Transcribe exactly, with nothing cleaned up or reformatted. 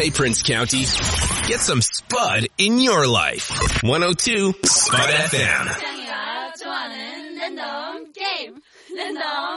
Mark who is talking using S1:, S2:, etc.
S1: Hey, Prince County, get some Spud in your life. one oh two Spud F M.
S2: 짱이가 좋아하는 랜덤 게임. 랜덤